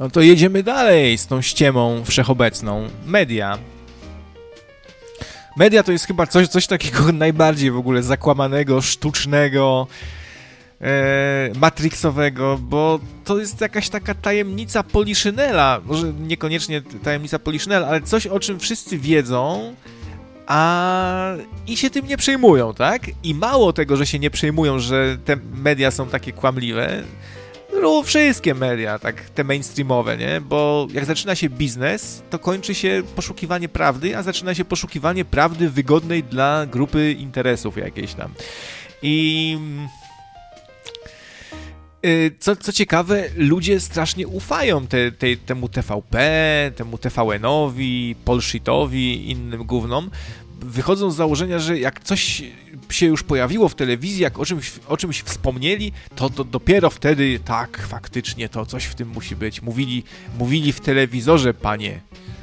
No to jedziemy dalej z tą ściemą wszechobecną. Media. Media to jest chyba coś takiego najbardziej w ogóle zakłamanego, sztucznego, matrixowego, bo to jest jakaś taka tajemnica Poliszynela, może niekoniecznie tajemnica Poliszynela, ale coś, o czym wszyscy wiedzą, i się tym nie przejmują, tak? I mało tego, że się nie przejmują, że te media są takie kłamliwe, wszystkie media, tak, te mainstreamowe, nie? Bo jak zaczyna się biznes, to kończy się poszukiwanie prawdy, a zaczyna się poszukiwanie prawdy wygodnej dla grupy interesów jakiejś tam. I co ciekawe, ludzie strasznie ufają temu TVP, temu TVN-owi, Polshitowi, innym gównom. Wychodzą z założenia, że jak coś się już pojawiło w telewizji, jak o czymś wspomnieli, to dopiero wtedy, tak, faktycznie to coś w tym musi być. Mówili w telewizorze, panie.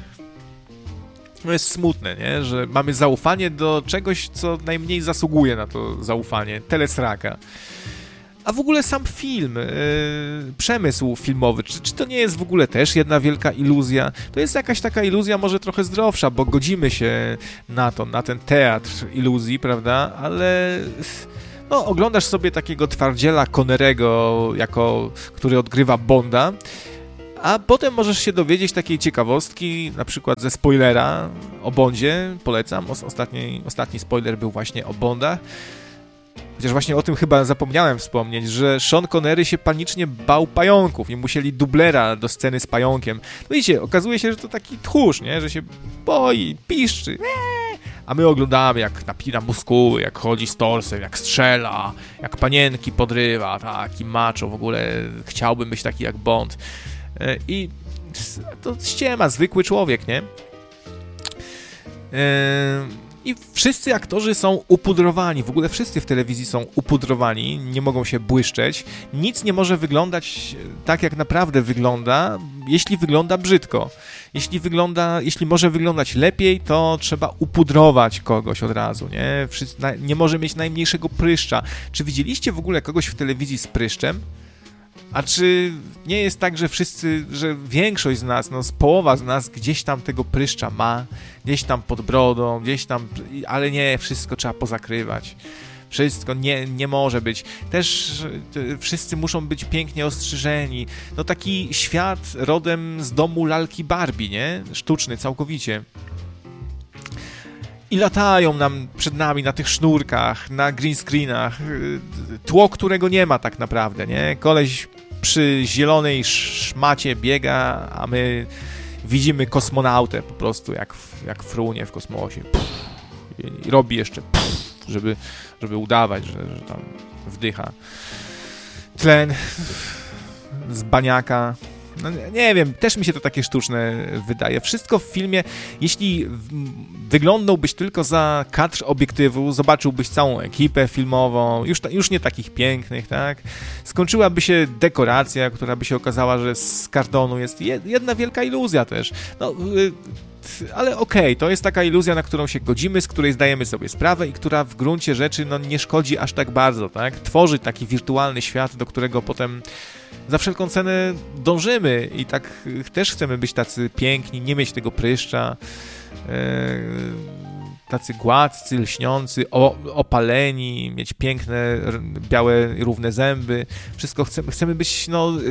No jest smutne, nie? Że mamy zaufanie do czegoś, co najmniej zasługuje na to zaufanie. Telesraka. A w ogóle sam film, przemysł filmowy, czy to nie jest w ogóle też jedna wielka iluzja? To jest jakaś taka iluzja może trochę zdrowsza, bo godzimy się na ten teatr iluzji, prawda? Ale no, oglądasz sobie takiego twardziela Connerego, który odgrywa Bonda, a potem możesz się dowiedzieć takiej ciekawostki, na przykład ze spoilera o Bondzie, polecam, ostatni spoiler był właśnie o Bondach. Chociaż właśnie o tym chyba zapomniałem wspomnieć, że Sean Connery się panicznie bał pająków i musieli dublera do sceny z pająkiem. No widzicie, okazuje się, że to taki tchórz, nie? Że się boi, piszczy. A my oglądamy, jak napina muskuły, jak chodzi z torsem, jak strzela, jak panienki podrywa, taki macho, w ogóle chciałbym być taki jak Bond. I to ściema, zwykły człowiek, nie? I wszyscy aktorzy są upudrowani, w ogóle wszyscy w telewizji są upudrowani, nie mogą się błyszczeć, nic nie może wyglądać tak, jak naprawdę wygląda, jeśli wygląda brzydko. Jeśli może wyglądać lepiej, to trzeba upudrować kogoś od razu, nie? Nie może mieć najmniejszego pryszcza. Czy widzieliście w ogóle kogoś w telewizji z pryszczem? A czy nie jest tak, że większość z nas, połowa z nas gdzieś tam tego pryszcza ma, gdzieś tam pod brodą, gdzieś tam, ale nie, wszystko trzeba pozakrywać. Wszystko nie może być. Też wszyscy muszą być pięknie ostrzyżeni. No taki świat rodem z domu lalki Barbie, nie? Sztuczny całkowicie. I latają przed nami na tych sznurkach, na green screenach, tło, którego nie ma tak naprawdę, nie? Koleś przy zielonej szmacie biega, a my widzimy kosmonautę po prostu, jak frunie w kosmosie. I robi jeszcze, żeby udawać, że tam wdycha tlen z baniaka. No, nie wiem, też mi się to takie sztuczne wydaje. Wszystko w filmie, jeśli wyglądałbyś tylko za kadr obiektywu, zobaczyłbyś całą ekipę filmową, już nie takich pięknych, tak? Skończyłaby się dekoracja, która by się okazała, że z kartonu jest jedna wielka iluzja też. No, ale okej, to jest taka iluzja, na którą się godzimy, z której zdajemy sobie sprawę i która w gruncie rzeczy nie szkodzi aż tak bardzo, tak? Tworzy taki wirtualny świat, do którego potem za wszelką cenę dążymy i tak też chcemy być tacy piękni, nie mieć tego pryszcza, tacy gładcy, lśniący, opaleni, mieć piękne, białe, równe zęby. Wszystko chcemy być,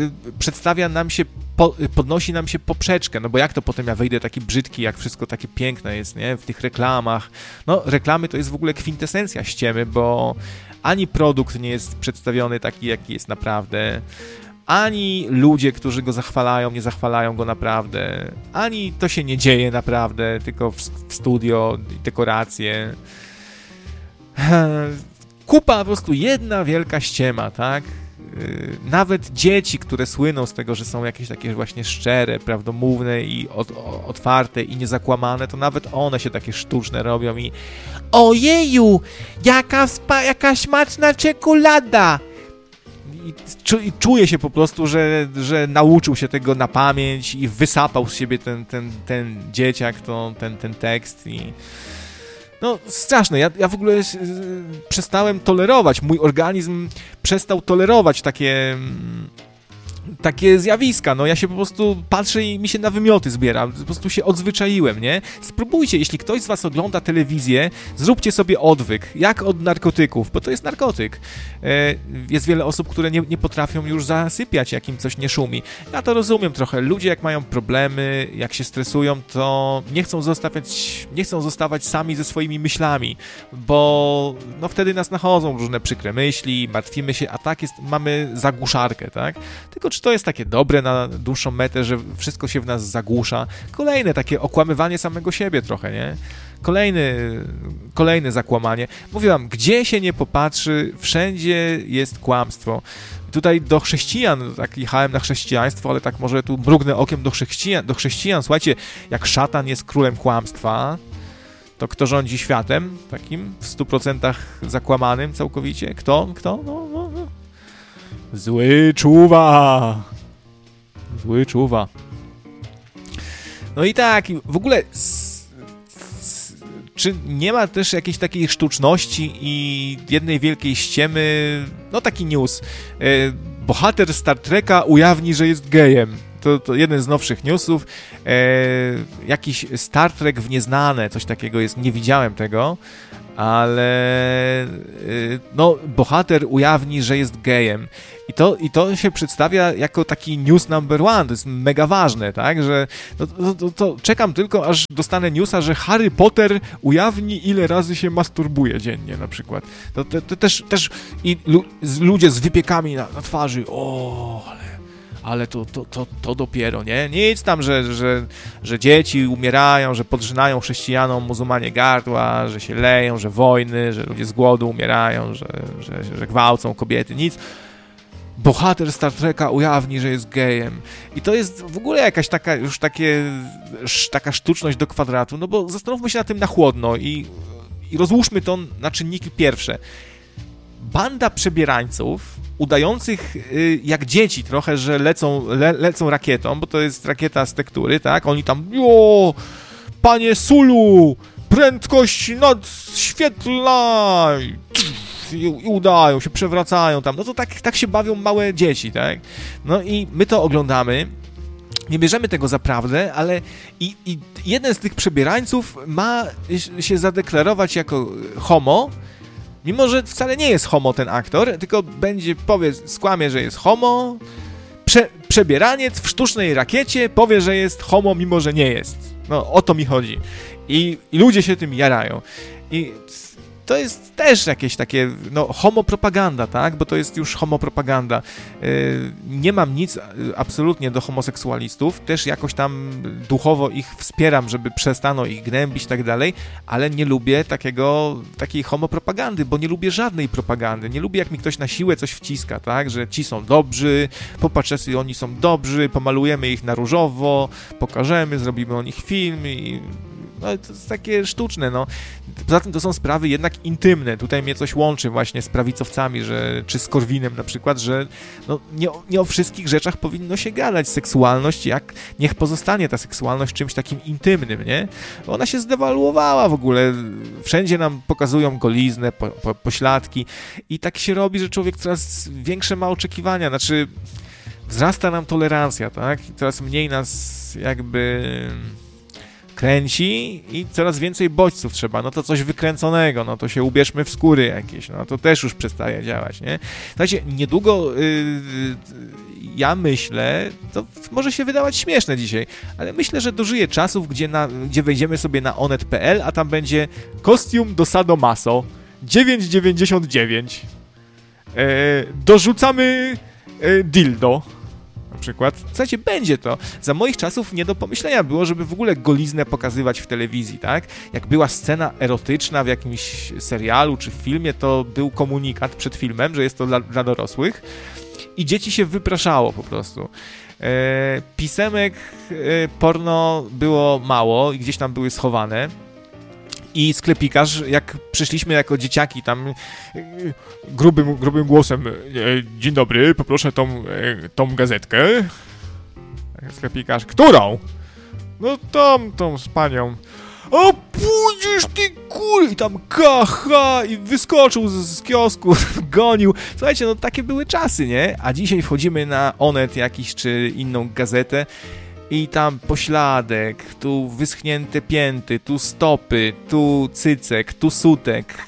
podnosi nam się poprzeczkę, no bo jak to potem ja wyjdę taki brzydki, jak wszystko takie piękne jest, nie? W tych reklamach. No, reklamy to jest w ogóle kwintesencja ściemy, bo ani produkt nie jest przedstawiony taki, jaki jest naprawdę, ani ludzie, którzy go zachwalają, nie zachwalają go naprawdę, ani to się nie dzieje naprawdę, tylko w studio, dekoracje. Kupa po prostu jedna wielka ściema, tak? Nawet dzieci, które słyną z tego, że są jakieś takie właśnie szczere, prawdomówne i otwarte i niezakłamane, to nawet one się takie sztuczne robią i ojeju, jaka smaczna czekolada! I czuje się po prostu, że nauczył się tego na pamięć i wysapał z siebie ten dzieciak, ten tekst i no straszne, ja w ogóle przestałem tolerować, mój organizm przestał tolerować takie zjawiska, no ja się po prostu patrzę i mi się na wymioty zbieram, po prostu się odzwyczaiłem, nie? Spróbujcie, jeśli ktoś z was ogląda telewizję, zróbcie sobie odwyk, jak od narkotyków, bo to jest narkotyk. Jest wiele osób, które nie potrafią już zasypiać, jak im coś nie szumi. Ja to rozumiem trochę, ludzie jak mają problemy, jak się stresują, to nie chcą zostawać sami ze swoimi myślami, bo no wtedy nas nachodzą różne przykre myśli, martwimy się, a tak mamy zagłuszarkę, tak? Tylko czy to jest takie dobre na dłuższą metę, że wszystko się w nas zagłusza? Kolejne takie okłamywanie samego siebie trochę, nie? Kolejne zakłamanie. Mówiłam, gdzie się nie popatrzy, wszędzie jest kłamstwo. Tutaj do chrześcijan, tak jechałem na chrześcijaństwo, ale tak może tu mrugnę okiem do chrześcijan. Słuchajcie, jak szatan jest królem kłamstwa, to kto rządzi światem takim w 100% zakłamanym całkowicie? Kto? No. Zły czuwa. No i tak, w ogóle czy nie ma też jakiejś takiej sztuczności i jednej wielkiej ściemy? No taki news. Bohater Star Treka ujawni, że jest gejem. To jeden z nowszych newsów. Jakiś Star Trek w nieznane, coś takiego jest. Nie widziałem tego, ale no, bohater ujawni, że jest gejem. I to się przedstawia jako taki news number one, to jest mega ważne, tak, że to czekam tylko, aż dostanę newsa, że Harry Potter ujawni, ile razy się masturbuje dziennie na przykład. To też i ludzie z wypiekami na twarzy, ale to dopiero, nie? Nic tam, że dzieci umierają, że podrzynają chrześcijanom muzułmanie gardła, że się leją, że wojny, że ludzie z głodu umierają, że gwałcą kobiety, nic. Bohater Star Treka ujawni, że jest gejem. I to jest w ogóle jakaś taka sztuczność do kwadratu, no bo zastanówmy się na tym na chłodno i rozłóżmy to na czynniki pierwsze. Banda przebierańców udających jak dzieci trochę, że lecą rakietą, bo to jest rakieta z tektury, tak? Oni tam, panie Sulu, prędkość nadświetlna! I udają się, przewracają tam. No to tak się bawią małe dzieci, tak? No i my to oglądamy, nie bierzemy tego za prawdę, ale i jeden z tych przebierańców ma się zadeklarować jako homo, mimo że wcale nie jest homo ten aktor, tylko skłamie, że jest homo, przebieraniec w sztucznej rakiecie powie, że jest homo, mimo że nie jest. No o to mi chodzi. I ludzie się tym jarają. I to jest też jakieś takie, homopropaganda, tak? Bo to jest już homopropaganda. Nie mam nic absolutnie do homoseksualistów, też jakoś tam duchowo ich wspieram, żeby przestano ich gnębić i tak dalej, ale nie lubię takiej homopropagandy, bo nie lubię żadnej propagandy. Nie lubię, jak mi ktoś na siłę coś wciska, tak? Że ci są dobrzy, popatrzcie, oni są dobrzy, pomalujemy ich na różowo, pokażemy, zrobimy o nich film i no, to jest takie sztuczne, no. Poza tym to są sprawy jednak intymne. Tutaj mnie coś łączy właśnie z prawicowcami, czy z Korwinem na przykład, że nie o wszystkich rzeczach powinno się gadać. Seksualność, niech pozostanie ta seksualność czymś takim intymnym, nie? Ona się zdewaluowała w ogóle. Wszędzie nam pokazują goliznę, pośladki i tak się robi, że człowiek coraz większe ma oczekiwania. Znaczy, wzrasta nam tolerancja, tak? I coraz mniej nas jakby kręci i coraz więcej bodźców trzeba, no to coś wykręconego, no to się ubierzmy w skóry jakieś, no to też już przestaje działać, nie? Słuchajcie, niedługo ja myślę, to może się wydawać śmieszne dzisiaj, ale myślę, że dożyję czasów, gdzie wejdziemy sobie na onet.pl, a tam będzie kostium do sadomaso 9,99 dorzucamy dildo na przykład. Słuchajcie, będzie to. Za moich czasów nie do pomyślenia było, żeby w ogóle goliznę pokazywać w telewizji, tak? Jak była scena erotyczna w jakimś serialu czy w filmie, to był komunikat przed filmem, że jest to dla dorosłych i dzieci się wypraszało po prostu. Pisemek porno było mało i gdzieś tam były schowane. I sklepikarz, jak przyszliśmy jako dzieciaki tam grubym głosem, dzień dobry, poproszę tą gazetkę. Sklepikarz, którą? No tą z panią. O, idziesz ty i tam kacha i wyskoczył z kiosku, gonił. Słuchajcie, no takie były czasy, nie? A dzisiaj wchodzimy na Onet jakiś czy inną gazetę i tam pośladek, tu wyschnięte pięty, tu stopy, tu cycek, tu sutek,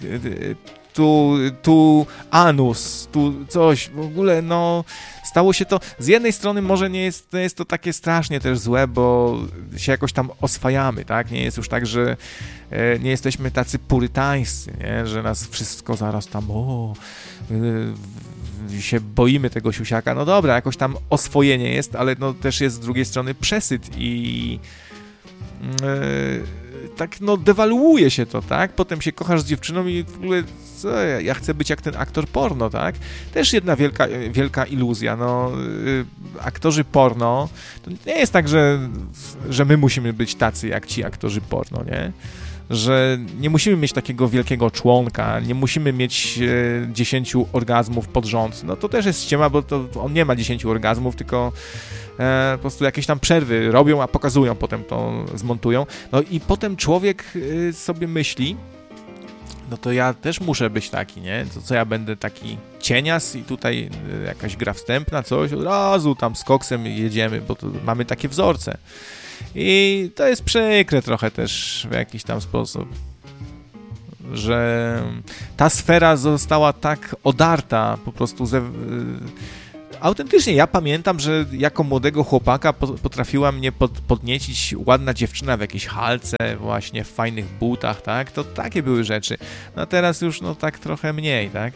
tu anus, tu coś, w ogóle no stało się to, z jednej strony może nie jest to takie strasznie też złe, bo się jakoś tam oswajamy, tak, nie jest już tak, że nie jesteśmy tacy purytańscy, nie? Że nas wszystko zaraz tam się boimy tego siusiaka, no dobra, jakoś tam oswojenie jest, ale no też jest z drugiej strony przesyt i tak no dewaluuje się to, tak? Potem się kochasz z dziewczyną i w ogóle co, ja chcę być jak ten aktor porno, tak? Też jedna wielka iluzja, no aktorzy porno, to nie jest tak, że my musimy być tacy jak ci aktorzy porno, nie? Że nie musimy mieć takiego wielkiego członka, nie musimy mieć 10 orgazmów pod rząd. No to też jest ściema, bo to on nie ma 10 orgazmów, tylko po prostu jakieś tam przerwy robią, a pokazują, potem to zmontują. No i potem człowiek sobie myśli, no to ja też muszę być taki, nie? To co ja będę taki cienias i tutaj jakaś gra wstępna, coś, od razu tam z koksem jedziemy, bo to mamy takie wzorce. I to jest przykre trochę też w jakiś tam sposób, że ta sfera została tak odarta po prostu autentycznie ja pamiętam, że jako młodego chłopaka potrafiła mnie podniecić ładna dziewczyna w jakiejś halce, właśnie w fajnych butach, tak? To takie były rzeczy. No a teraz już no tak trochę mniej, tak?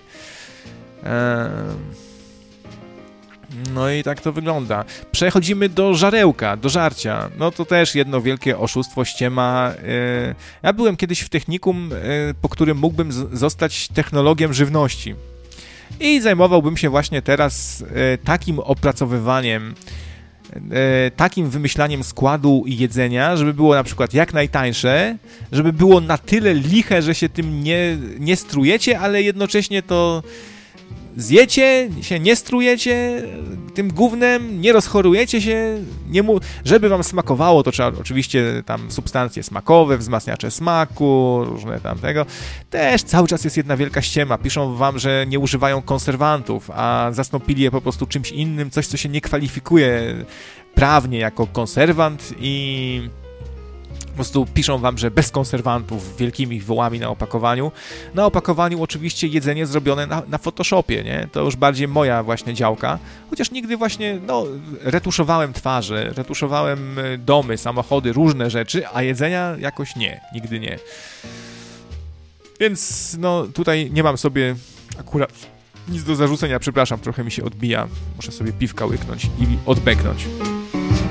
No i tak to wygląda. Przechodzimy do żarełka, do żarcia. No to też jedno wielkie oszustwo, ściema. Ja byłem kiedyś w technikum, po którym mógłbym zostać technologiem żywności. I zajmowałbym się właśnie teraz takim opracowywaniem, takim wymyślaniem składu i jedzenia, żeby było na przykład jak najtańsze, żeby było na tyle liche, że się tym nie strujecie, ale jednocześnie to zjecie, się nie strujecie tym gównem, nie rozchorujecie się, żeby wam smakowało, to trzeba oczywiście tam substancje smakowe, wzmacniacze smaku, różne tam tego. Też cały czas jest jedna wielka ściema. Piszą wam, że nie używają konserwantów, a zastąpili je po prostu czymś innym, coś, co się nie kwalifikuje prawnie jako konserwant i po prostu piszą wam, że bez konserwantów, wielkimi wołami na opakowaniu. Na opakowaniu oczywiście jedzenie zrobione na Photoshopie, nie? To już bardziej moja właśnie działka. Chociaż nigdy właśnie, no, retuszowałem twarze, retuszowałem domy, samochody, różne rzeczy, a jedzenia jakoś nie, nigdy nie. Więc, no, tutaj nie mam sobie akurat nic do zarzucenia, przepraszam, trochę mi się odbija. Muszę sobie piwka łyknąć i odbeknąć.